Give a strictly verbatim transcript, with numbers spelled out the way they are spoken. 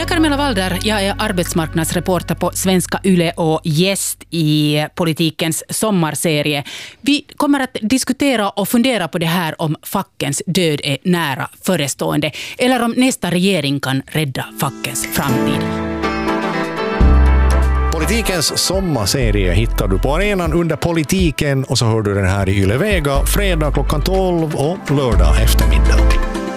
Carmela Walder, jag är arbetsmarknadsreporter på Svenska Yle och gäst i politikens sommarserie. Vi kommer att diskutera och fundera på det här om fackens död är nära förestående eller om nästa regering kan rädda fackens framtid. Politikens sommarserie hittar du på arenan under politiken och så hör du den här i Yle Vega fredag klockan tolv och lördag eftermiddag.